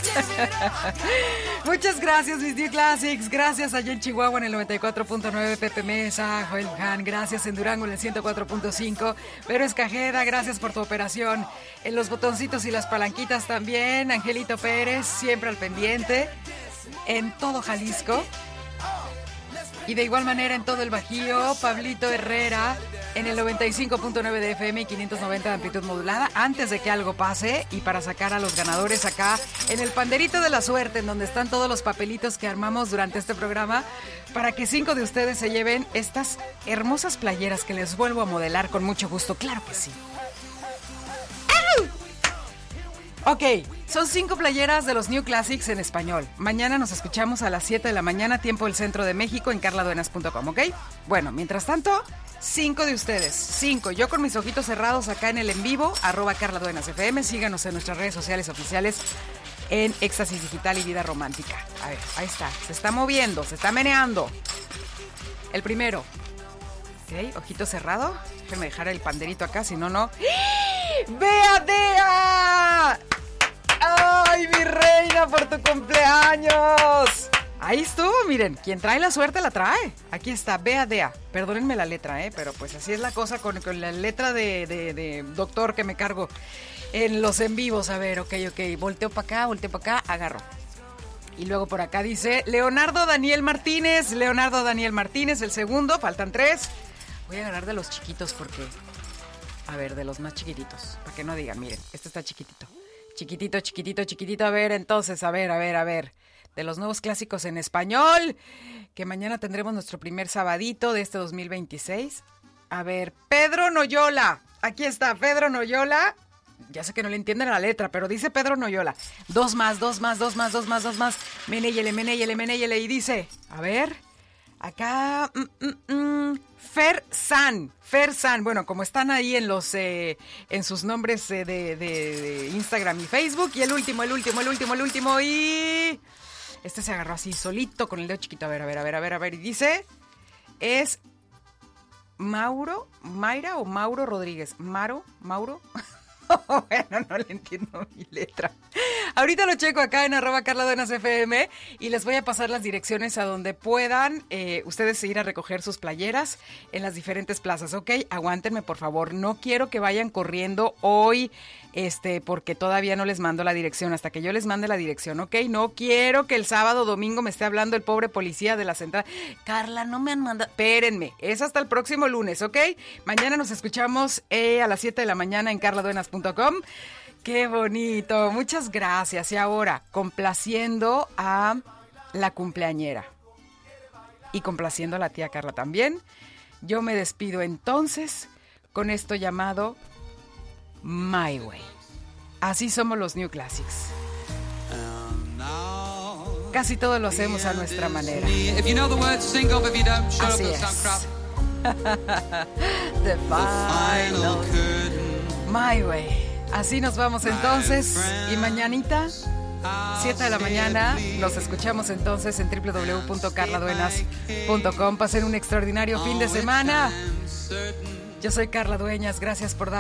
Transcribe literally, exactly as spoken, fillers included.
Muchas gracias, mis New Classics. Gracias allá en Chihuahua en el noventa y cuatro punto nueve, Pepe Mesa, Joel Luján. Gracias en Durango en el ciento cuatro punto cinco. Pero Escajeda, gracias por tu operación. En los botoncitos y las palanquitas también. Angelito Pérez, siempre al pendiente. En todo Jalisco. Y de igual manera en todo el Bajío, Pablito Herrera en el noventa y cinco punto nueve de F M y quinientos noventa de amplitud modulada, antes de que algo pase, y para sacar a los ganadores acá en el panderito de la suerte, en donde están todos los papelitos que armamos durante este programa, para que cinco de ustedes se lleven estas hermosas playeras que les vuelvo a modelar con mucho gusto. Claro que sí. Ok, son cinco playeras de los New Classics en español. Mañana nos escuchamos a las siete de la mañana, tiempo del Centro de México, en carla duenas punto com, ¿ok? Bueno, mientras tanto, cinco de ustedes, cinco. Yo con mis ojitos cerrados acá en el en vivo, arroba Carla Duenas F M. Síganos en nuestras redes sociales oficiales en Éxtasis Digital y Vida Romántica. A ver, ahí está, se está moviendo, se está meneando. El primero. Ok, ojito cerrado. Déjenme dejar el panderito acá, si no, no. ¡Bea Dea! ¡Ay, mi reina, por tu cumpleaños! Ahí estuvo, miren, quien trae la suerte la trae. Aquí está, Bea Dea. Perdónenme la letra, ¿eh? Pero pues así es la cosa con, con la letra de, de, de doctor que me cargo en los en vivos. A ver, ok, ok, volteo para acá, volteo para acá, agarro. Y luego por acá dice Leonardo Daniel Martínez. Leonardo Daniel Martínez, el segundo, faltan tres. Voy a agarrar de los chiquitos porque... A ver, de los más chiquititos, para que no digan, miren, este está chiquitito. Chiquitito, chiquitito, chiquitito. A ver, entonces, a ver, a ver, a ver. De los nuevos clásicos en español, que mañana tendremos nuestro primer sabadito de este dos mil veintiséis. A ver, Pedro Noyola. Aquí está, Pedro Noyola. Ya sé que no le entienden la letra, pero dice Pedro Noyola. Dos más, dos más, dos más, dos más, dos más. Menéyele, menéyele, menéyele. Y dice, a ver, acá... Mm, mm, mm, Fer San, Fer San. Bueno, como están ahí en los eh, en sus nombres eh, de, de, de Instagram y Facebook. Y el último, el último, el último, el último. Y este se agarró así solito con el dedo chiquito. A ver, a ver, a ver, a ver, a ver. Y dice, es Mauro, Mayra o Mauro Rodríguez. Maro, Mauro. Bueno, no le entiendo mi letra. Ahorita lo checo acá en arroba Carla Duenas F M y les voy a pasar las direcciones a donde puedan eh, ustedes ir a recoger sus playeras en las diferentes plazas, ¿ok? Aguántenme, por favor. No quiero que vayan corriendo hoy, este, porque todavía no les mando la dirección, hasta que yo les mande la dirección, ¿ok? No quiero que el sábado o domingo me esté hablando el pobre policía de la central. Carla, no me han mandado... Espérenme, es hasta el próximo lunes, ¿ok? Mañana nos escuchamos eh, a las siete de la mañana en carla duenas punto com. ¡Qué bonito! Muchas gracias. Y ahora, complaciendo a la cumpleañera y complaciendo a la tía Carla también, yo me despido entonces con esto llamado My Way. Así somos los New Classics. Casi todo lo hacemos a nuestra manera. Así es. The final My Way. Así nos vamos entonces. Y mañanita, siete de la mañana, nos escuchamos entonces en doble u doble u doble u punto carla duenas punto com. Pasen un extraordinario fin de semana. Yo soy Carla Dueñas. Gracias por dar